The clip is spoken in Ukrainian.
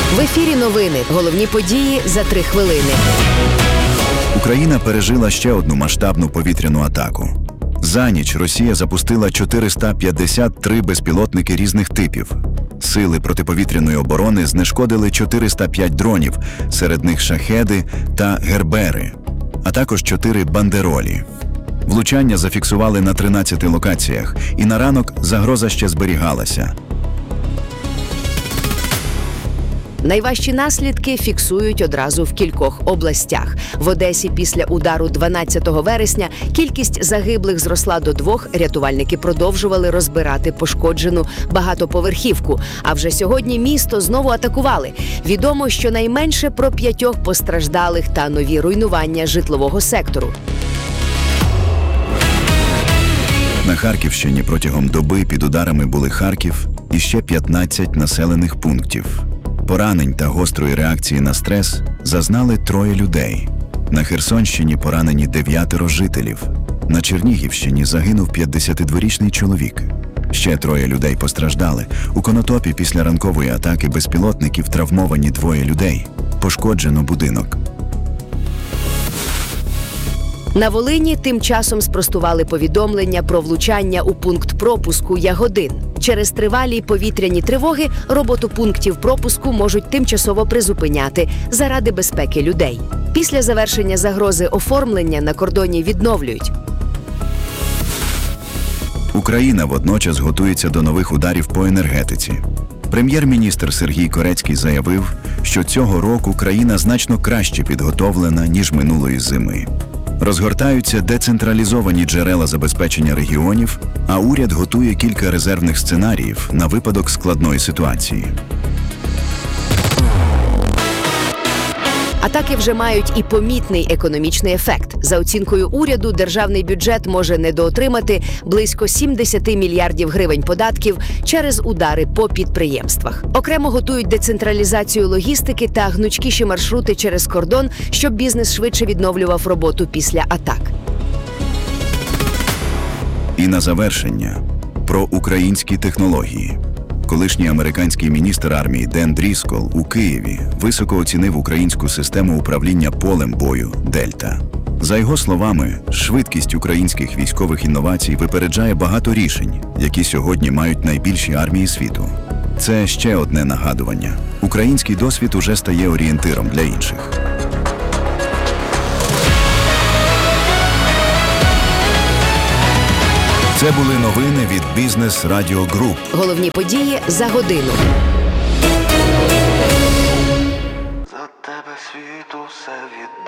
В ефірі новини. Головні події за 3 хвилини. Україна пережила ще одну масштабну повітряну атаку. За ніч Росія запустила 453 безпілотники різних типів. Сили протиповітряної оборони знешкодили 405 дронів, серед них «Шахеди» та «Гербери», а також 4 «Бандеролі». Влучання зафіксували на 13 локаціях, і на ранок загроза ще зберігалася. Найважчі наслідки фіксують одразу в кількох областях. В Одесі після удару 12 вересня кількість загиблих зросла до 2, рятувальники продовжували розбирати пошкоджену багатоповерхівку. А вже сьогодні місто знову атакували. Відомо, що найменше про 5 постраждалих та нові руйнування житлового сектору. На Харківщині протягом доби під ударами були Харків і ще 15 населених пунктів. Поранень та гострої реакції на стрес зазнали 3 людей. На Херсонщині поранені 9 жителів. На Чернігівщині загинув 52-річний чоловік. Ще 3 людей постраждали. У Конотопі після ранкової атаки безпілотників травмовані 2 людей. Пошкоджено будинок. На Волині тим часом спростували повідомлення про влучання у пункт пропуску Ягодин. Через тривалі повітряні тривоги роботу пунктів пропуску можуть тимчасово призупиняти заради безпеки людей. Після завершення загрози оформлення на кордоні відновлюють. Україна водночас готується до нових ударів по енергетиці. Прем'єр-міністр Сергій Корецький заявив, що цього року країна значно краще підготовлена, ніж минулої зими. Розгортаються децентралізовані джерела забезпечення регіонів, а уряд готує кілька резервних сценаріїв на випадок складної ситуації. Атаки вже мають і помітний економічний ефект. За оцінкою уряду, державний бюджет може недоотримати близько 70 мільярдів гривень податків через удари по підприємствах. Окремо готують децентралізацію логістики та гнучкіші маршрути через кордон, щоб бізнес швидше відновлював роботу після атак. І на завершення – про українські технології. Колишній американський міністр армії Ден Дріскол у Києві високо оцінив українську систему управління полем бою «Дельта». За його словами, швидкість українських військових інновацій випереджає багато рішень, які сьогодні мають найбільші армії світу. Це ще одне нагадування. Український досвід уже стає орієнтиром для інших. Це були новини від Бізнес Радіо Груп. Головні події за годину. За тебе світу все віддам.